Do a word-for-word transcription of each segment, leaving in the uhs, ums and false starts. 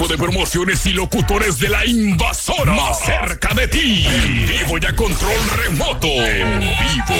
equipo de promociones y locutores de La Invasora. Más cerca de ti. En vivo y a control remoto. En vivo.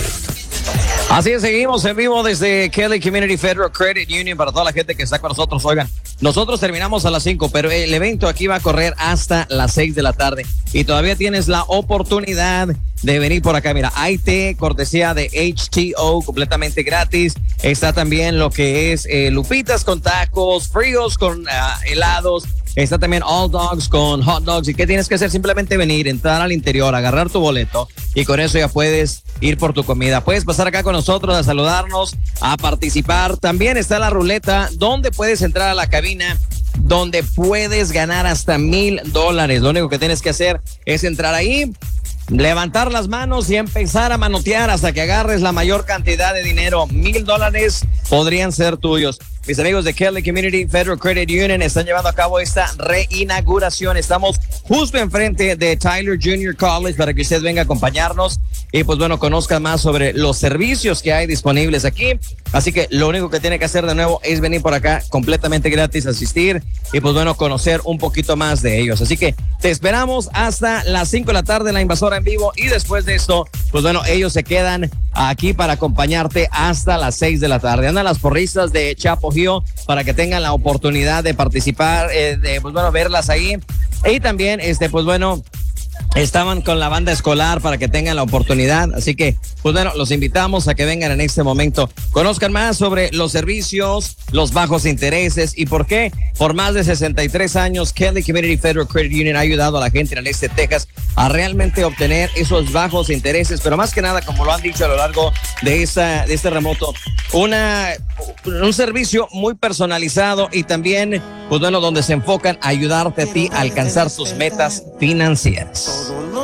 Así es, seguimos en vivo desde Kelly Community Federal Credit Union para toda la gente que está con nosotros. Oigan, nosotros terminamos a las cinco, pero el evento aquí va a correr hasta las seis de la tarde y todavía tienes la oportunidad de venir por acá. Mira, hay té cortesía de H T O completamente gratis. Está también lo que es eh, lupitas con tacos, fríos con uh, helados. Está también All Dogs con hot dogs. ¿Y qué tienes que hacer? Simplemente venir, entrar al interior, agarrar tu boleto y con eso ya puedes ir por tu comida. Puedes pasar acá con nosotros a saludarnos, a participar. También está la ruleta donde puedes entrar a la cabina, donde puedes ganar hasta mil dólares. Lo único que tienes que hacer es entrar ahí, levantar las manos y empezar a manotear hasta que agarres la mayor cantidad de dinero. Mil dólares podrían ser tuyos. Mis amigos de Kelly Community Federal Credit Union están llevando a cabo esta reinauguración. Estamos justo enfrente de Tyler Junior College para que usted venga a acompañarnos y pues bueno, conozca más sobre los servicios que hay disponibles aquí. Así que lo único que tiene que hacer de nuevo es venir por acá completamente gratis, asistir y pues bueno, conocer un poquito más de ellos. Así que te esperamos hasta las cinco de la tarde en La Invasora en vivo y después de esto, pues bueno, ellos se quedan aquí para acompañarte hasta las seis de la tarde. Andan las porristas de Chapo Hill para que tengan la oportunidad de participar, eh, de pues bueno, verlas ahí. Y también, este, pues bueno, estaban con la banda escolar para que tengan la oportunidad. Así que, pues bueno, los invitamos a que vengan en este momento. Conozcan más sobre los servicios, los bajos intereses y por qué. Por más de sesenta y tres años, Kelly Community Federal Credit Union ha ayudado a la gente en el este de Texas a realmente obtener esos bajos intereses. Pero más que nada, como lo han dicho a lo largo de, esa, de este remoto, una, un servicio muy personalizado y también, pues bueno, donde se enfocan a ayudarte a ti a alcanzar sus metas financieras.